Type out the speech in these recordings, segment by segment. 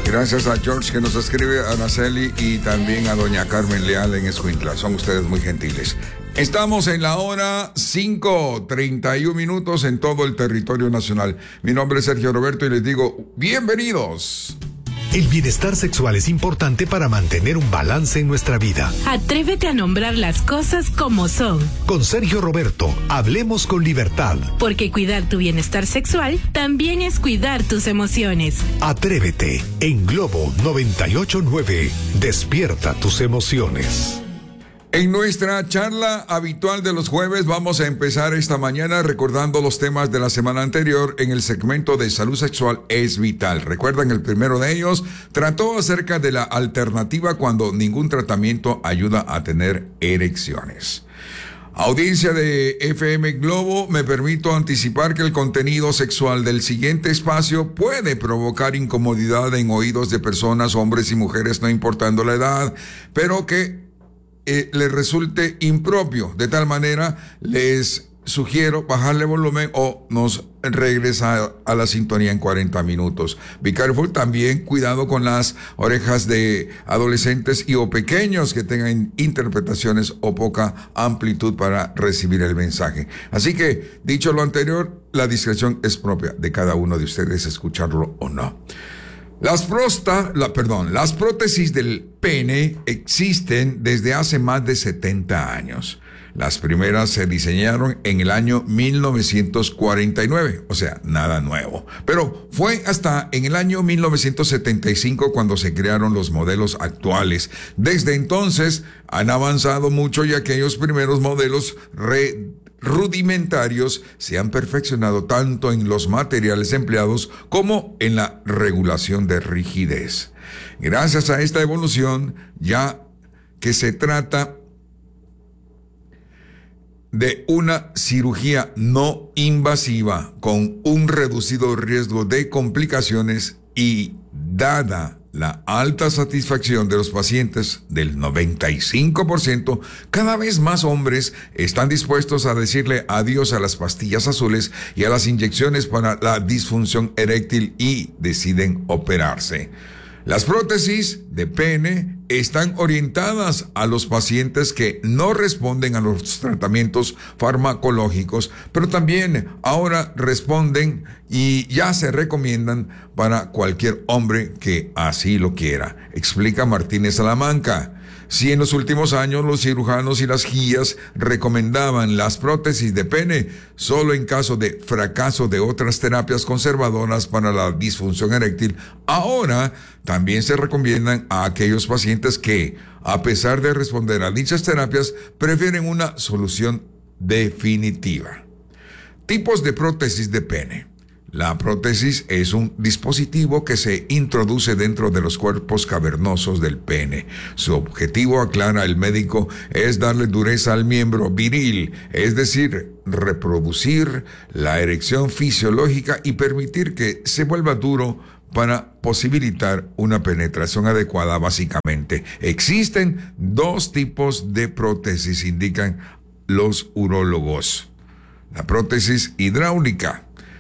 Gracias a George que nos escribe, a Araceli y también a doña Carmen Leal en Escuintla. Son ustedes muy gentiles. Estamos en la hora 5:31 en todo el territorio nacional. Mi nombre es Sergio Roberto y les digo, bienvenidos. El bienestar sexual es importante para mantener un balance en nuestra vida. Atrévete a nombrar las cosas como son. Con Sergio Roberto, hablemos con libertad. Porque cuidar tu bienestar sexual también es cuidar tus emociones. Atrévete, en Globo 98.9. Despierta tus emociones. En nuestra charla habitual de los jueves vamos a empezar esta mañana recordando los temas de la semana anterior en el segmento de salud sexual es vital. Recuerdan, el primero de ellos trató acerca de la alternativa cuando ningún tratamiento ayuda a tener erecciones. Audiencia de FM Globo, me permito anticipar que el contenido sexual del siguiente espacio puede provocar incomodidad en oídos de personas, hombres y mujeres, no importando la edad, pero que les resulte impropio. De tal manera, les sugiero bajarle volumen o nos regresa a la sintonía en 40 minutos. Be careful, también cuidado con las orejas de adolescentes y o pequeños que tengan interpretaciones o poca amplitud para recibir el mensaje. Así que, dicho lo anterior, la discreción es propia de cada uno de ustedes, escucharlo o no. Las prótesis del pene existen desde hace más de 70 años. Las primeras se diseñaron en el año 1949, o sea, nada nuevo. Pero fue hasta en el año 1975 cuando se crearon los modelos actuales. Desde entonces han avanzado mucho y aquellos primeros modelos rudimentarios se han perfeccionado tanto en los materiales empleados como en la regulación de rigidez. Gracias a esta evolución, ya que se trata de una cirugía no invasiva con un reducido riesgo de complicaciones y dada la alta satisfacción de los pacientes del 95%, cada vez más hombres están dispuestos a decirle adiós a las pastillas azules y a las inyecciones para la disfunción eréctil y deciden operarse. Las prótesis de pene están orientadas a los pacientes que no responden a los tratamientos farmacológicos, pero también ahora responden y ya se recomiendan para cualquier hombre que así lo quiera, explica Martínez Salamanca. Si en los últimos años los cirujanos y las guías recomendaban las prótesis de pene solo en caso de fracaso de otras terapias conservadoras para la disfunción eréctil, ahora también se recomiendan a aquellos pacientes que, a pesar de responder a dichas terapias, prefieren una solución definitiva. Tipos de prótesis de pene. La prótesis es un dispositivo que se introduce dentro de los cuerpos cavernosos del pene. Su objetivo, aclara el médico, es darle dureza al miembro viril, es decir, reproducir la erección fisiológica y permitir que se vuelva duro para posibilitar una penetración adecuada, básicamente. Existen dos tipos de prótesis, indican los urólogos. La prótesis hidráulica.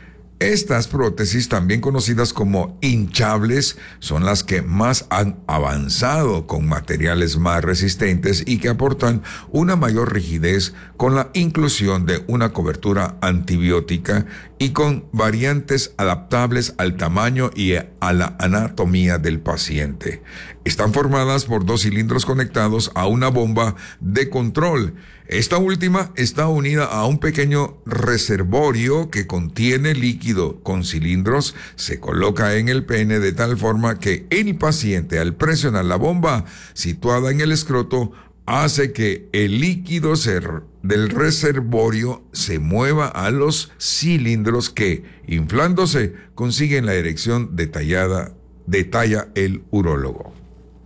Estas prótesis, también conocidas como hinchables, son las que más han avanzado, con materiales más resistentes y que aportan una mayor rigidez con la inclusión de una cobertura antibiótica y con variantes adaptables al tamaño y a la anatomía del paciente. Están formadas por dos cilindros conectados a una bomba de control. Esta última está unida a un pequeño reservorio que contiene líquido con cilindros. Se coloca en el pene de tal forma que el paciente, al presionar la bomba situada en el escroto, hace que el líquido del reservorio se mueva a los cilindros que, inflándose, consiguen la erección detalla el urólogo.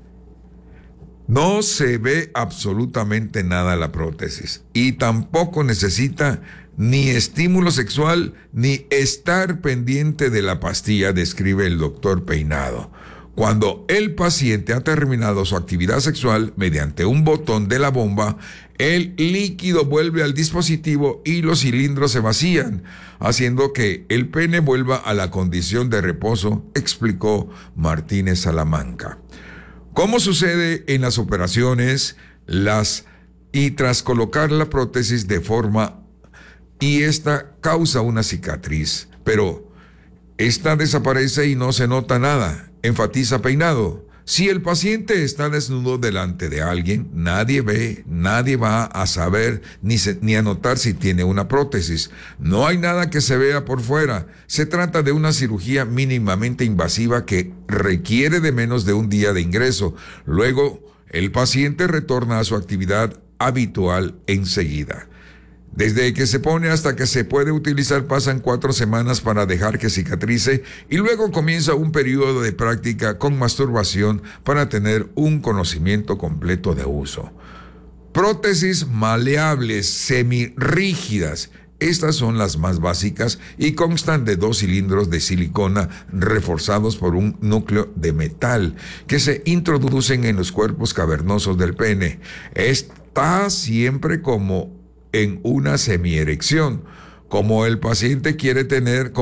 No se ve absolutamente nada la prótesis y tampoco necesita ni estímulo sexual ni estar pendiente de la pastilla, describe el doctor Peinado. Cuando el paciente ha terminado su actividad sexual, mediante un botón de la bomba, el líquido vuelve al dispositivo y los cilindros se vacían, haciendo que el pene vuelva a la condición de reposo, explicó Martínez Salamanca. ¿Cómo sucede en las operaciones? Y tras colocar la prótesis de forma y esta causa una cicatriz, pero esta desaparece y no se nota nada, enfatiza Peinado. Si el paciente está desnudo delante de alguien, nadie ve, nadie va a saber ni a notar si tiene una prótesis. No hay nada que se vea por fuera. Se trata de una cirugía mínimamente invasiva que requiere de menos de un día de ingreso. Luego, el paciente retorna a su actividad habitual enseguida. Desde que se pone hasta que se puede utilizar pasan 4 semanas para dejar que cicatrice y luego comienza un periodo de práctica con masturbación para tener un conocimiento completo de uso. Prótesis maleables semirrígidas. Estas son las más básicas y constan de 2 cilindros de silicona reforzados por un núcleo de metal que se introducen en los cuerpos cavernosos del pene. Está siempre como en una semierección, cuando el paciente quiere tener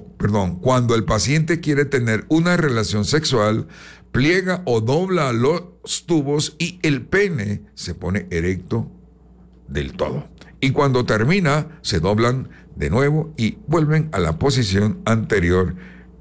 una relación sexual, pliega o dobla los tubos y el pene se pone erecto del todo. Y cuando termina, se doblan de nuevo y vuelven a la posición anterior,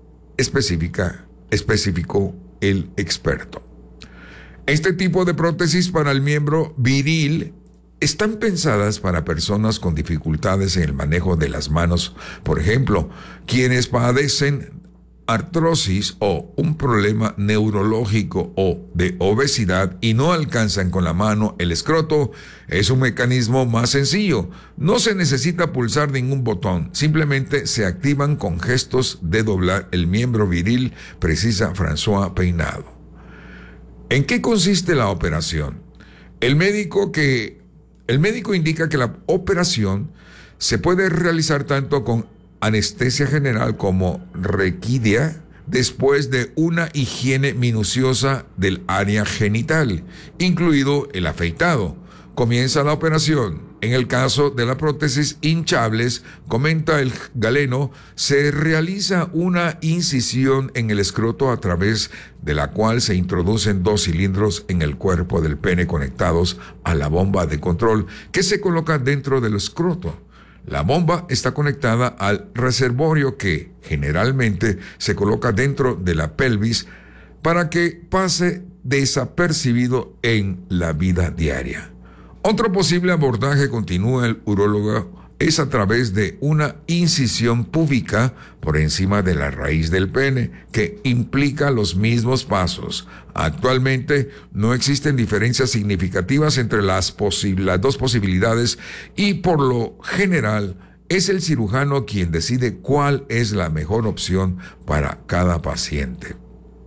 especificó el experto. Este tipo de prótesis para el miembro viril están pensadas para personas con dificultades en el manejo de las manos, por ejemplo, quienes padecen artrosis o un problema neurológico o de obesidad y no alcanzan con la mano el escroto. Es un mecanismo más sencillo. No se necesita pulsar ningún botón, simplemente se activan con gestos de doblar el miembro viril, precisa François Peinado. ¿En qué consiste la operación? El médico indica que la operación se puede realizar tanto con anestesia general como requidia después de una higiene minuciosa del área genital, incluido el afeitado. Comienza la operación. En el caso de la prótesis hinchables, comenta el galeno, se realiza una incisión en el escroto a través de la cual se introducen 2 cilindros en el cuerpo del pene conectados a la bomba de control que se coloca dentro del escroto. La bomba está conectada al reservorio que generalmente se coloca dentro de la pelvis para que pase desapercibido en la vida diaria. Otro posible abordaje, continúa el urólogo, es a través de una incisión púbica por encima de la raíz del pene, que implica los mismos pasos. Actualmente no existen diferencias significativas entre las 2 posibilidades y por lo general es el cirujano quien decide cuál es la mejor opción para cada paciente.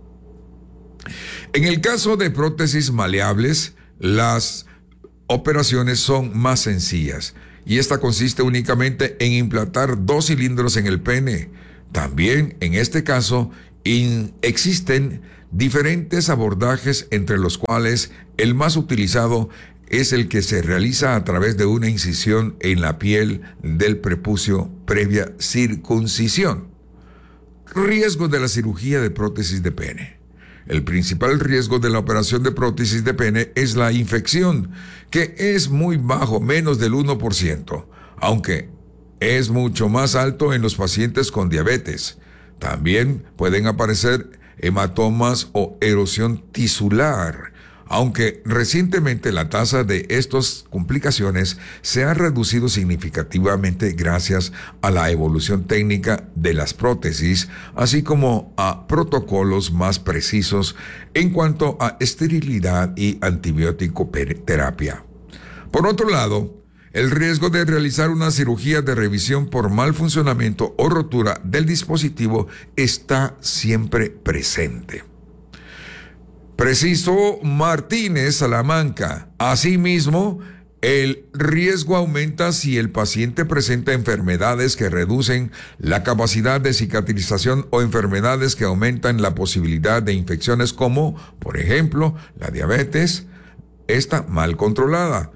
En el caso de prótesis maleables, las operaciones son más sencillas y esta consiste únicamente en implantar 2 cilindros en el pene. También en este caso existen diferentes abordajes, entre los cuales el más utilizado es el que se realiza a través de una incisión en la piel del prepucio previa circuncisión. Riesgo de la cirugía de prótesis de pene. El principal riesgo de la operación de prótesis de pene es la infección, que es muy bajo, menos del 1%, aunque es mucho más alto en los pacientes con diabetes. También pueden aparecer hematomas o erosión tisular, aunque recientemente la tasa de estas complicaciones se ha reducido significativamente gracias a la evolución técnica de las prótesis, así como a protocolos más precisos en cuanto a esterilidad y antibiótico terapia. Por otro lado, el riesgo de realizar una cirugía de revisión por mal funcionamiento o rotura del dispositivo está siempre presente. Precisó Martínez Salamanca. Asimismo, el riesgo aumenta si el paciente presenta enfermedades que reducen la capacidad de cicatrización o enfermedades que aumentan la posibilidad de infecciones como, por ejemplo, la diabetes, está mal controlada,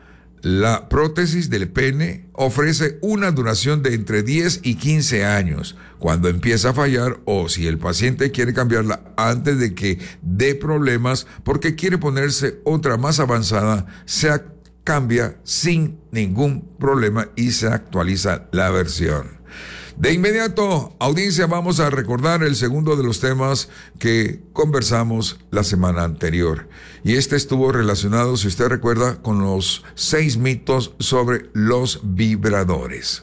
La prótesis del pene ofrece una duración de entre 10 y 15 años. Cuando empieza a fallar o si el paciente quiere cambiarla antes de que dé problemas porque quiere ponerse otra más avanzada, se cambia sin ningún problema y se actualiza la versión. De inmediato, audiencia, vamos a recordar el segundo de los temas que conversamos la semana anterior. Y este estuvo relacionado, si usted recuerda, con los 6 mitos sobre los vibradores.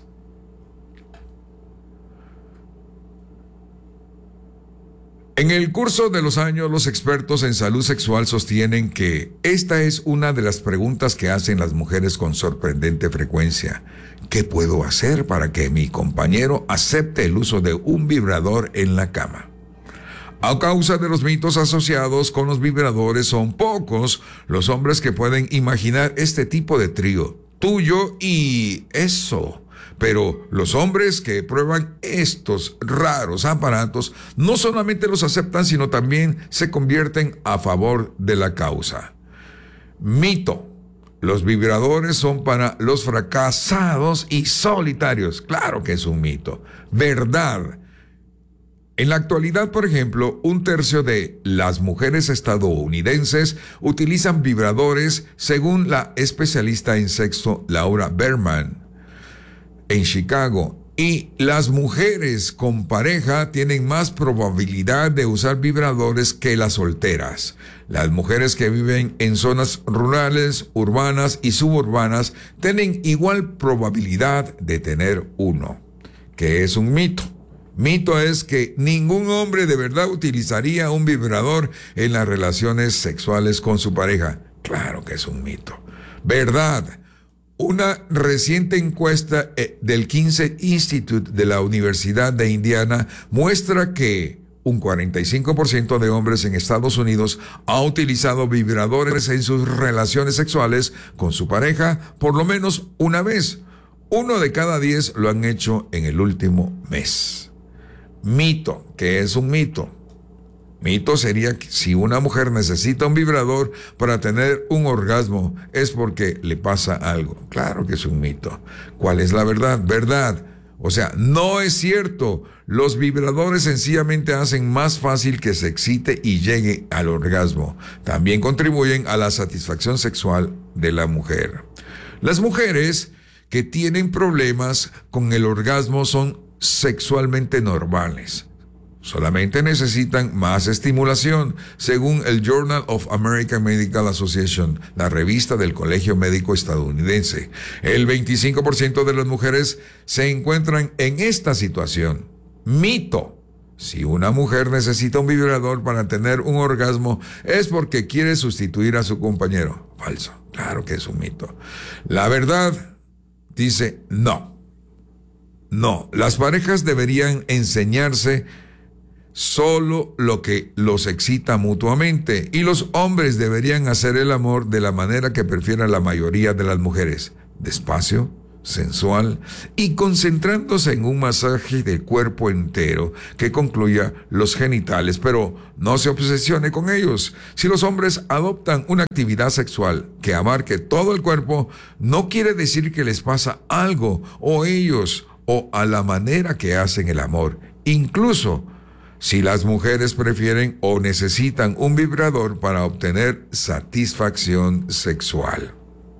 En el curso de los años, los expertos en salud sexual sostienen que esta es una de las preguntas que hacen las mujeres con sorprendente frecuencia. ¿Qué puedo hacer para que mi compañero acepte el uso de un vibrador en la cama? A causa de los mitos asociados con los vibradores, son pocos los hombres que pueden imaginar este tipo de trío, tú, yo y eso. Pero los hombres que prueban estos raros aparatos no solamente los aceptan, sino también se convierten a favor de la causa. Mito. Los vibradores son para los fracasados y solitarios. Claro que es un mito. Verdad. En la actualidad, por ejemplo, 1/3 de las mujeres estadounidenses utilizan vibradores, según la especialista en sexo Laura Berman en Chicago, y las mujeres con pareja tienen más probabilidad de usar vibradores que las solteras. Las mujeres que viven en zonas rurales, urbanas y suburbanas tienen igual probabilidad de tener uno, que es un mito. Mito es que ningún hombre de verdad utilizaría un vibrador en las relaciones sexuales con su pareja. Claro que es un mito. Verdad. Una reciente encuesta del Kinsey Institute de la Universidad de Indiana muestra que un 45% de hombres en Estados Unidos ha utilizado vibradores en sus relaciones sexuales con su pareja por lo menos una vez. 1 de cada 10 lo han hecho en el último mes. Mito. ¿Qué es un mito? Mito sería que si una mujer necesita un vibrador para tener un orgasmo es porque le pasa algo. Claro que es un mito. ¿Cuál es la verdad? Verdad. O sea, no es cierto. Los vibradores sencillamente hacen más fácil que se excite y llegue al orgasmo. También contribuyen a la satisfacción sexual de la mujer. Las mujeres que tienen problemas con el orgasmo son sexualmente normales. Solamente necesitan más estimulación, según el Journal of American Medical Association, la revista del Colegio Médico Estadounidense. El 25% de las mujeres se encuentran en esta situación. Mito. Si una mujer necesita un vibrador para tener un orgasmo, es porque quiere sustituir a su compañero. Falso. Claro que es un mito. La verdad dice no. No. Las parejas deberían enseñarse solo lo que los excita mutuamente, y los hombres deberían hacer el amor de la manera que prefiera la mayoría de las mujeres, despacio, sensual y concentrándose en un masaje del cuerpo entero que concluya los genitales, pero no se obsesione con ellos. Si los hombres adoptan una actividad sexual que abarque todo el cuerpo, no quiere decir que les pasa algo o ellos o a la manera que hacen el amor. Incluso si las mujeres prefieren o necesitan un vibrador para obtener satisfacción sexual.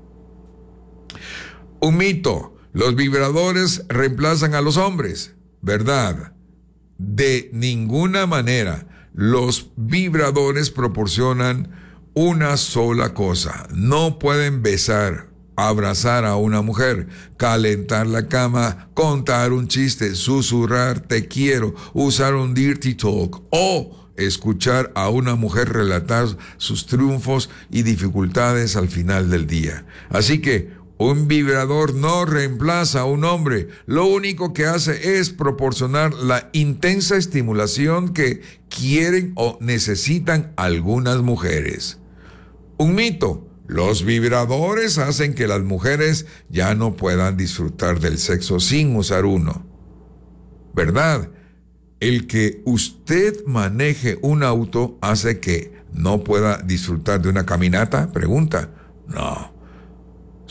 Un mito. Los vibradores reemplazan a los hombres. ¿Verdad? De ninguna manera. Los vibradores proporcionan una sola cosa. No pueden besar, abrazar a una mujer, calentar la cama, contar un chiste, susurrar te quiero, usar un dirty talk o escuchar a una mujer relatar sus triunfos y dificultades al final del día. Así que un vibrador no reemplaza a un hombre. Lo único que hace es proporcionar la intensa estimulación que quieren o necesitan algunas mujeres. Un mito. Los vibradores hacen que las mujeres ya no puedan disfrutar del sexo sin usar uno. ¿Verdad? El que usted maneje un auto hace que no pueda disfrutar de una caminata. Pregunta. No.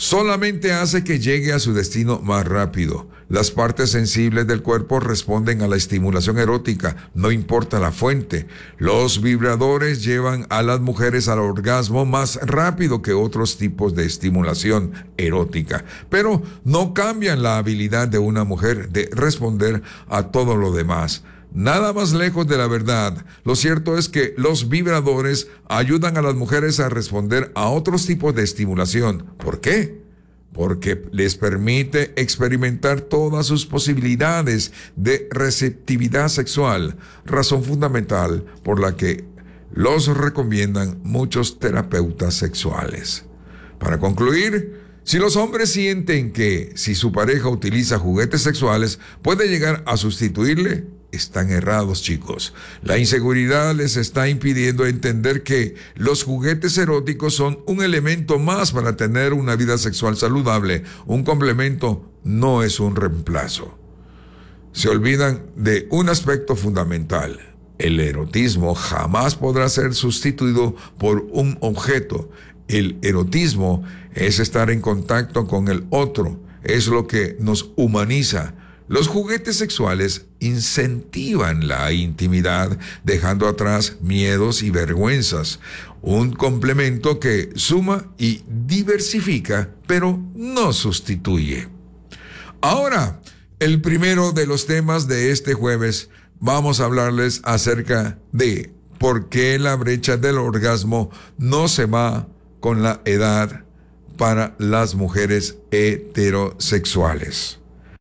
solamente hace que llegue a su destino más rápido. Las partes sensibles del cuerpo responden a la estimulación erótica, no importa la fuente. Los vibradores llevan a las mujeres al orgasmo más rápido que otros tipos de estimulación erótica, pero no cambian la habilidad de una mujer de responder a todo lo demás. Nada más lejos de la verdad. Lo cierto es que los vibradores ayudan a las mujeres a responder a otros tipos de estimulación. ¿Por qué? Porque les permite experimentar todas sus posibilidades de receptividad sexual, razón fundamental por la que los recomiendan muchos terapeutas sexuales. Para concluir, si los hombres sienten que si su pareja utiliza juguetes sexuales puede llegar a sustituirle, están errados, chicos. La inseguridad les está impidiendo entender que los juguetes eróticos son un elemento más para tener una vida sexual saludable. Un complemento no es un reemplazo. Se olvidan de un aspecto fundamental. El erotismo jamás podrá ser sustituido por un objeto. El erotismo es estar en contacto con el otro. Es lo que nos humaniza. Los juguetes sexuales incentivan la intimidad, dejando atrás miedos y vergüenzas. Un complemento que suma y diversifica, pero no sustituye. Ahora, el primero de los temas de este jueves, vamos a hablarles acerca de por qué la brecha del orgasmo no se va con la edad para las mujeres heterosexuales.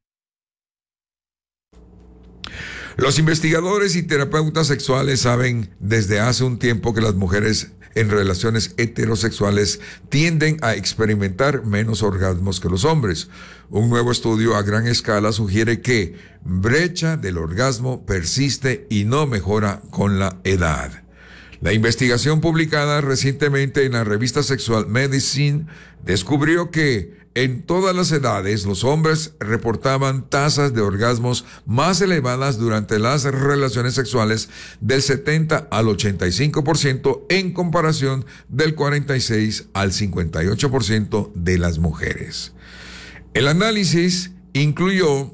Los investigadores y terapeutas sexuales saben desde hace un tiempo que las mujeres en relaciones heterosexuales tienden a experimentar menos orgasmos que los hombres. Un nuevo estudio a gran escala sugiere que brecha del orgasmo persiste y no mejora con la edad. La investigación publicada recientemente en la revista Sexual Medicine descubrió que en todas las edades los hombres reportaban tasas de orgasmos más elevadas durante las relaciones sexuales del 70 al 85% en comparación del 46 al 58% de las mujeres. El análisis incluyó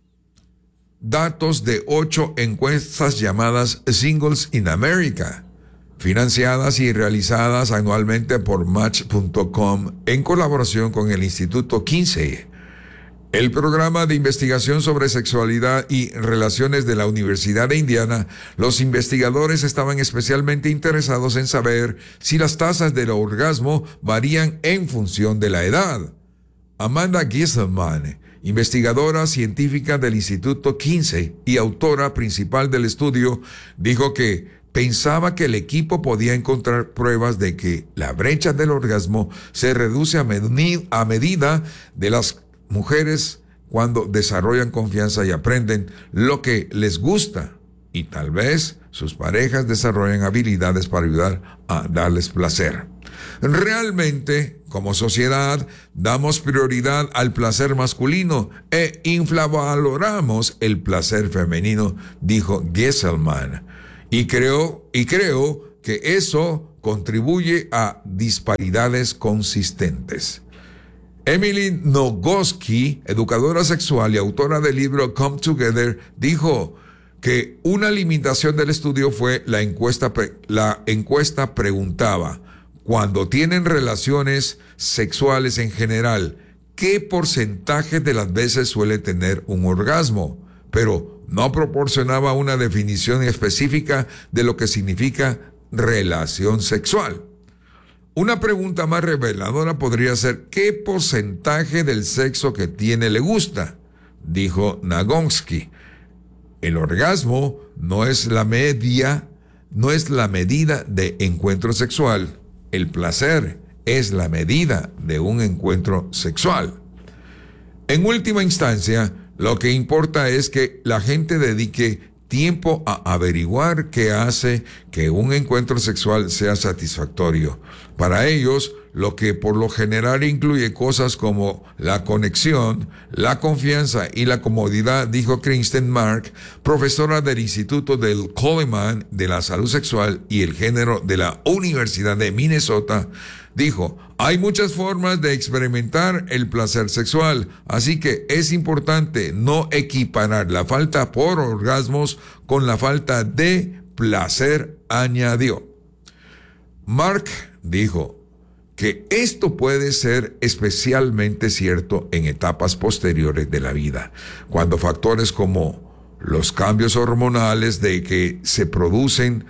datos de 8 encuestas llamadas Singles in America, financiadas y realizadas anualmente por Match.com en colaboración con el Instituto Kinsey. El programa de investigación sobre sexualidad y relaciones de la Universidad de Indiana, los investigadores estaban especialmente interesados en saber si las tasas del orgasmo varían en función de la edad. Amanda Gisselman, investigadora científica del Instituto Kinsey y autora principal del estudio, dijo que pensaba que el equipo podía encontrar pruebas de que la brecha del orgasmo se reduce a medida de las mujeres cuando desarrollan confianza y aprenden lo que les gusta, y tal vez sus parejas desarrollan habilidades para ayudar a darles placer. Realmente, como sociedad, damos prioridad al placer masculino e infravaloramos el placer femenino, dijo Gisselman. Y creo que eso contribuye a disparidades consistentes. Emily Nagoski, educadora sexual y autora del libro Come Together, dijo que una limitación del estudio fue la encuesta preguntaba, cuando tienen relaciones sexuales en general, ¿qué porcentaje de las veces suele tener un orgasmo? Pero no proporcionaba una definición específica de lo que significa relación sexual. Una pregunta más reveladora podría ser, ¿qué porcentaje del sexo que tiene le gusta? Dijo Nagoski. El orgasmo no es la medida de encuentro sexual. El placer es la medida de un encuentro sexual. En última instancia, lo que importa es que la gente dedique tiempo a averiguar qué hace que un encuentro sexual sea satisfactorio. Para ellos, lo que por lo general incluye cosas como la conexión, la confianza y la comodidad, dijo Kristen Mark, profesora del Instituto del Coleman de la Salud Sexual y el Género de la Universidad de Minnesota. Dijo, hay muchas formas de experimentar el placer sexual, así que es importante no equiparar la falta por orgasmos con la falta de placer, añadió. Mark dijo que esto puede ser especialmente cierto en etapas posteriores de la vida, cuando factores como los cambios hormonales que se producen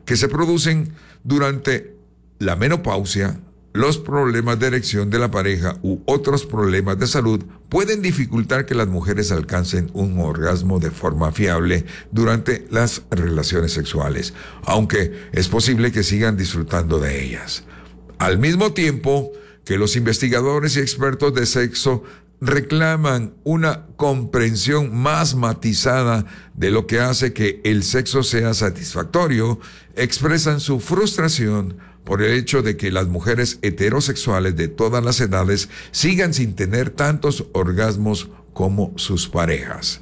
durante la menopausia, los problemas de erección de la pareja u otros problemas de salud pueden dificultar que las mujeres alcancen un orgasmo de forma fiable durante las relaciones sexuales, aunque es posible que sigan disfrutando de ellas. Al mismo tiempo que los investigadores y expertos de sexo reclaman una comprensión más matizada de lo que hace que el sexo sea satisfactorio, expresan su frustración por el hecho de que las mujeres heterosexuales de todas las edades sigan sin tener tantos orgasmos como sus parejas.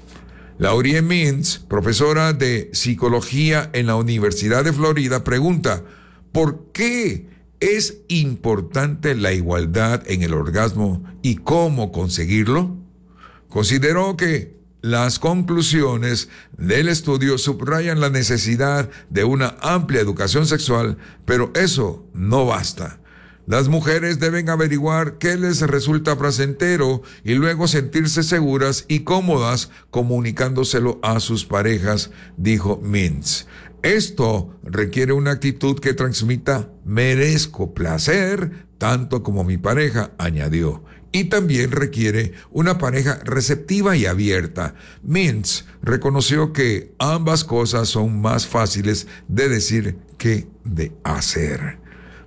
Laurie Mintz, profesora de psicología en la Universidad de Florida, pregunta, ¿por qué es importante la igualdad en el orgasmo y cómo conseguirlo? Consideró que las conclusiones del estudio subrayan la necesidad de una amplia educación sexual, pero eso no basta. Las mujeres deben averiguar qué les resulta placentero y luego sentirse seguras y cómodas comunicándoselo a sus parejas, dijo Mintz. Esto requiere una actitud que transmita merezco placer tanto como mi pareja, añadió. Y también requiere una pareja receptiva y abierta. Mintz reconoció que ambas cosas son más fáciles de decir que de hacer.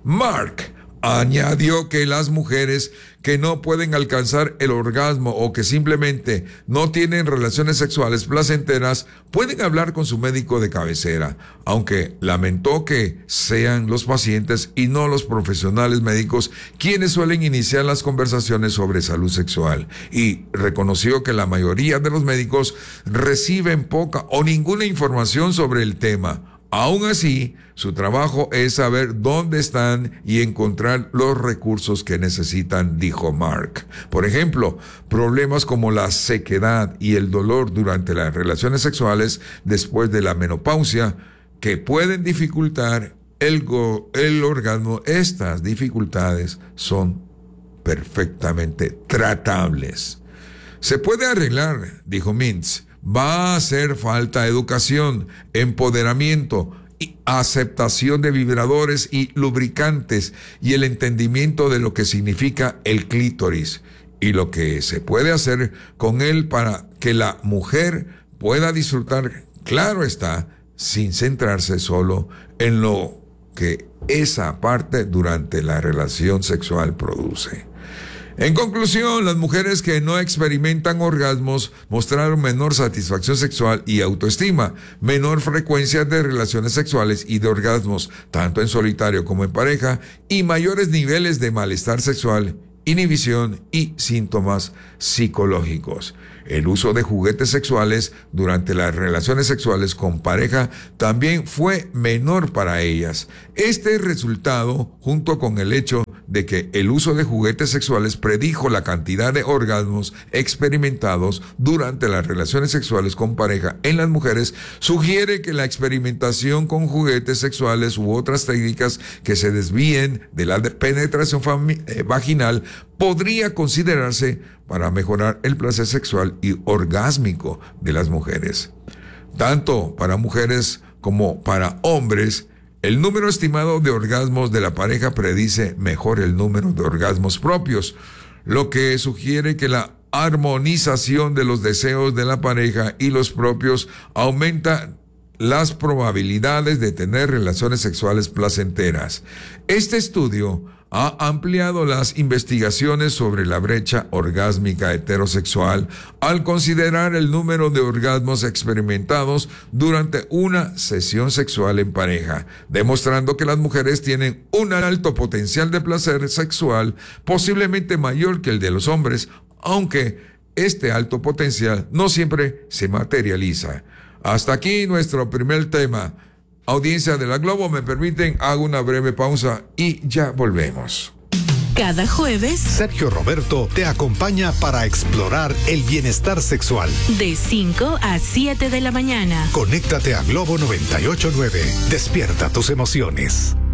Mark añadió que las mujeres que no pueden alcanzar el orgasmo o que simplemente no tienen relaciones sexuales placenteras pueden hablar con su médico de cabecera, aunque lamentó que sean los pacientes y no los profesionales médicos quienes suelen iniciar las conversaciones sobre salud sexual, y reconoció que la mayoría de los médicos reciben poca o ninguna información sobre el tema. Aún así, su trabajo es saber dónde están y encontrar los recursos que necesitan, dijo Mark. Por ejemplo, problemas como la sequedad y el dolor durante las relaciones sexuales después de la menopausia, que pueden dificultar el orgasmo. Estas dificultades son perfectamente tratables. Se puede arreglar, dijo Mintz. Va a hacer falta educación, empoderamiento, y aceptación de vibradores y lubricantes y el entendimiento de lo que significa el clítoris y lo que se puede hacer con él para que la mujer pueda disfrutar, claro está, sin centrarse solo en lo que esa parte durante la relación sexual produce. En conclusión, las mujeres que no experimentan orgasmos mostraron menor satisfacción sexual y autoestima, menor frecuencia de relaciones sexuales y de orgasmos, tanto en solitario como en pareja, y mayores niveles de malestar sexual, inhibición y síntomas psicológicos. El uso de juguetes sexuales durante las relaciones sexuales con pareja también fue menor para ellas. Este resultado, junto con el hecho de que el uso de juguetes sexuales predijo la cantidad de orgasmos experimentados durante las relaciones sexuales con pareja en las mujeres, sugiere que la experimentación con juguetes sexuales u otras técnicas que se desvíen de la penetración vaginal podría considerarse para mejorar el placer sexual y orgásmico de las mujeres. Tanto para mujeres como para hombres, el número estimado de orgasmos de la pareja predice mejor el número de orgasmos propios, lo que sugiere que la armonización de los deseos de la pareja y los propios aumenta las probabilidades de tener relaciones sexuales placenteras. Este estudio ha ampliado las investigaciones sobre la brecha orgásmica heterosexual al considerar el número de orgasmos experimentados durante una sesión sexual en pareja, demostrando que las mujeres tienen un alto potencial de placer sexual, posiblemente mayor que el de los hombres, aunque este alto potencial no siempre se materializa. Hasta aquí nuestro primer tema. Audiencia de la Globo, me permiten, hago una breve pausa y ya volvemos. Cada jueves, Sergio Roberto te acompaña para explorar el bienestar sexual. de 5 a 7 de la mañana. Conéctate a Globo 98.9. Despierta tus emociones.